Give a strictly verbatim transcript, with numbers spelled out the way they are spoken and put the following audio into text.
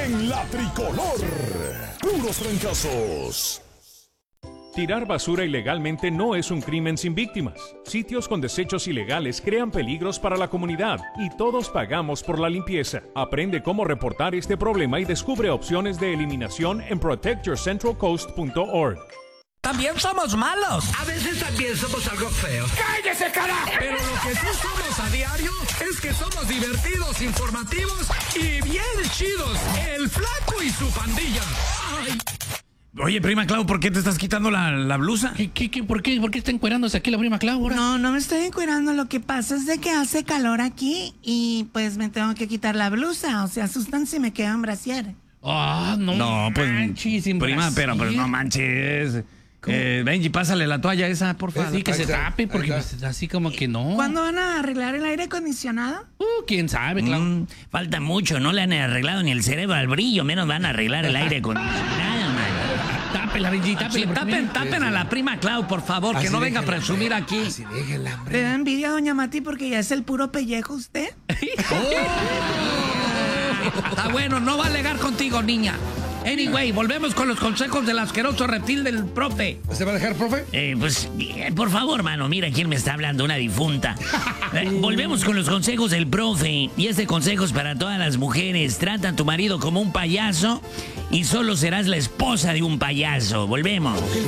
en la tricolor. Puros trancazos. Tirar basura ilegalmente no es un crimen sin víctimas. Sitios con desechos ilegales crean peligros para la comunidad y todos pagamos por la limpieza. Aprende cómo reportar este problema y descubre opciones de eliminación en protect your central coast punto org. También somos malos. A veces también somos algo feos. ¡Cállese, carajo! Pero lo que sí somos a diario es que somos divertidos, informativos y bien chidos. El Flaco y su pandilla. ¡Ay! Oye, prima Clau, ¿por qué te estás quitando la, la blusa? ¿Qué, qué, qué, por, qué, ¿Por qué está encuerándose aquí la prima Clau ahora? No, no me estoy encuerando. Lo que pasa es de que hace calor aquí y pues me tengo que quitar la blusa. O sea, asustan si me quedo en brasier. Ah, no, No, pues, manches, sin prima, brasier. pero, pero no manches. Eh, Benji, pásale la toalla esa, por favor. Sí, que Ahí se está, tape, porque ahí está. pues, así como que no. ¿Cuándo van a arreglar el aire acondicionado? Uh, quién sabe, Clau. Mm, falta mucho, no le han arreglado ni el cerebro al brillo, menos van a arreglar el aire acondicionado, man. Tápela, Benji, tápela. Sí, porque tapen, mira. tapen a la prima Clau, por favor, que Así no venga a déjenla, presumir hombre. aquí. Así déjenla, hombre. ¿Le da envidia a doña Mati porque ya es el puro pellejo usted? Está bueno, no va a alegar contigo, niña. Anyway, volvemos con los consejos del asqueroso reptil del profe. ¿Se va a dejar, profe? Eh, pues, eh, por favor, mano, mira quién me está hablando, una difunta. Eh, volvemos con los consejos del profe. Y este consejo es para todas las mujeres. Trata a tu marido como un payaso y solo serás la esposa de un payaso. Volvemos.